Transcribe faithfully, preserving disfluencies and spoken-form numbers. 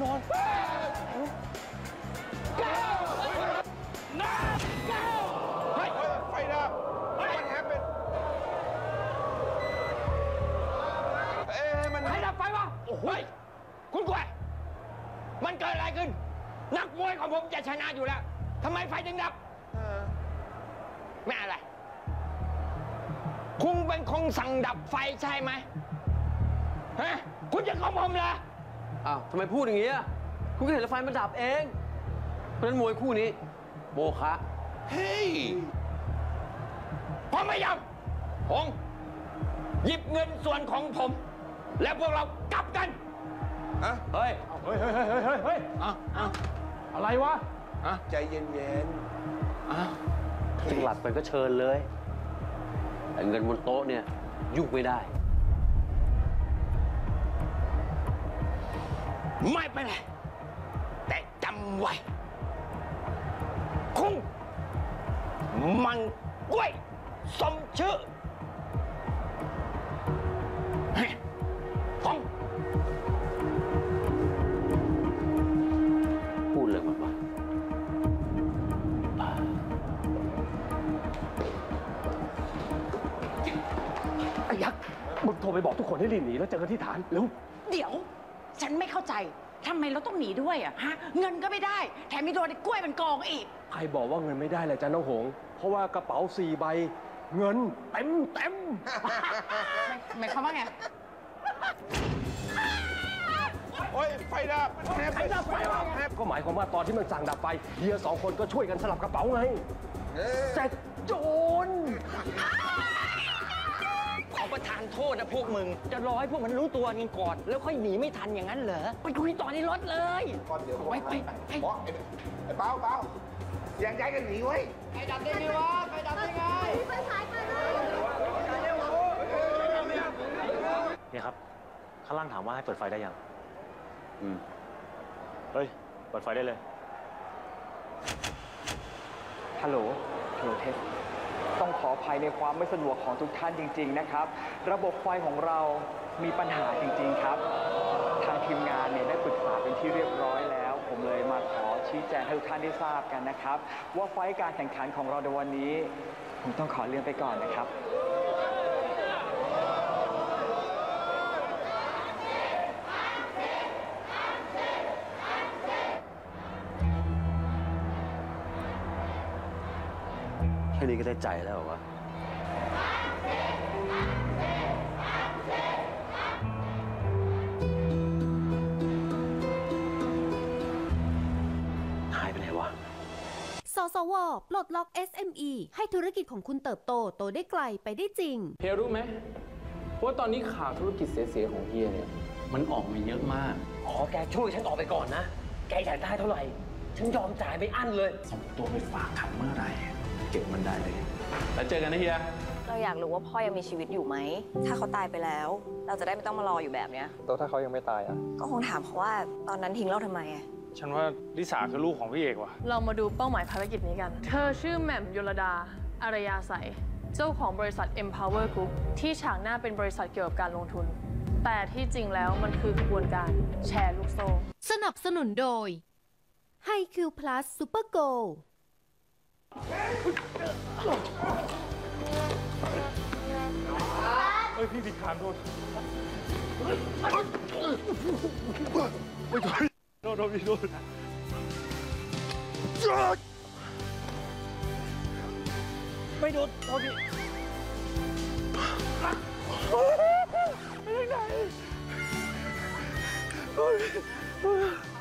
นอนก้าวน้าก้าวเฮ้ยไฟดับมันแฮปเป็นเอ๊ะมันใครดับไฟวะโอ้โหคุณกล้วยมันเกิดอะไรขึ้นนักมวยของผมจะชนะอยู่แล้วทำไมไฟถึงดับไม่อะไรคุณเป็นคงสั่งดับไฟใช่ไหมฮะคุณจะเข้าผมเหรออ้าวทำไมพูดอย่างนี้อ่ะคุณก็เห็นไฟมันดับเองเพราะฉะนั้นมวยคู่นี้โบคะเฮ้ยผมไม่ยอมผมหยิบเงินส่วนของผมแล้วพวกเรากลับกันอะเฮ้ยเฮ้ยเฮ้ยเฮ้ยเฮ้ยเฮ้ยอะอะอะไรวะอะใจเย็นๆอะถึงหลับไปก็เชิญเลยแต่เงินบนโต๊ะเนี่ยยุ่งไม่ได้ไม่เป็นไรแต่จำไว้คุ้งมันกล้วยสมชื่อคุ้งพูดเลยว่าไอ้ยักษ์มึงโทรไปบอกทุกคนให้รีบหนีแล้วเจอกันที่ฐานเร็วเดี๋ยวฉันไม่เข้าใจทำไมเราต้องหนีด้วยอ่ะฮะเงินก็ไม่ได้แถมมีโดนไอ้กล้วยมันโกงอีกใครบอกว่าเงินไม่ได้เลยจ้าน้องหงเพราะว่ากระเป๋าสี่ใบเงินเต็มเต็มหมายความว่าไงโอ้ยไฟดับแฮปไฟดับไฟดับก็หมายความว่าตอนที่มันสั่งดับไฟเฮียสองคนก็ช่วยกันสลับกระเป๋าไงเสร็จโจรขอประทานโทษนะพวกมึงจะรอให้พวกมันรู้ตัวกันก่อนแล้วค่อยหนีไม่ทันอย่างนั้นเหรอไปคุยต่อในรถเลยก่อนเดี๋ยวไปไปไปบอกไอ้เปาเปาแยกย้ายกันหนีไว้ไฟดับได้ไงวะไฟดับได้ไงไฟฉายมาเลยเนี่ยครับข้างล่างถามว่าให้เปิดไฟได้ยังอืมเฮ้ยเปิดไฟได้เลยฮัลโหลฮัลโหลเทสต้องขออภัยในความไม่สะดวกของทุกท่านจริงๆนะครับระบบไฟของเรามีปัญหาจริงๆครับทางทีมงานเนี่ยได้ปรึกษาเป็นที่เรียบร้อยแล้วผมเลยมาขอชี้แจงให้ทุกท่านได้ทราบกันนะครับว่าไฟการแข่งขันของเราในวันนี้ผมต้องขอเลื่อนไปก่อนนะครับแค่นี้ก็ได้ใจแล้ววะหายไปไหนวะสสว.ปลดล็อก เอส เอ็ม อี ให้ธุรกิจของคุณเติบโตโตได้ไกลไปได้จริงเฮียรู้ไหมว่าตอนนี้ข่าวธุรกิจเสียๆของเฮียเนี่ยมันออกมาเยอะมากอ๋อแกช่วยฉันออกไปก่อนนะแกอยากได้เท่าไหร่ฉันยอมจ่ายไปอั้นเลยส่งตัวไปฝากขังเมื่อไหร่เก็บมันได้เลยแล้วเจอกันนะเฮียเราอยากรู้ว่าพ่อยังมีชีวิตอยู่ไหมถ้าเขาตายไปแล้วเราจะได้ไม่ต้องมารออยู่แบบเนี้ยตัวถ้าเขายังไม่ตายอ่ะก็คงถามเขาว่าตอนนั้นทิ้งเราทำไมฉันว่าลิสาคือลูกของพี่เอกว่ะเรามาดูเป้าหมายภารกิจนี้กันเธอชื่อแหม่มยลดาอารยาใสเจ้าของบริษัท Empower Group ที่ฉากหน้าเป็นบริษัทเกี่ยวกับการลงทุนแต่ที่จริงแล้วมันคือกระบวนการแชร์ลูกโซ่สนับสนุนโดย ไฮ คิว พลัส ซูเปอร์โกลด์เฮ้ยพี่ผิดขานโทษไม่โดนโดนโดนพี่โดนไม่โดนโดนพี่ไปไหน